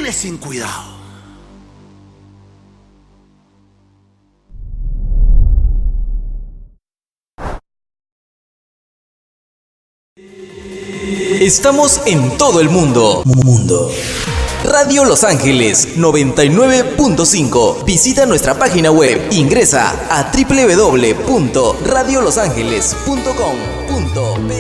viene sin cuidado. Estamos en todo el mundo. Radio Los Ángeles 99.5. Visita nuestra página web. Ingresa a www.radiolosangeles.com.pe.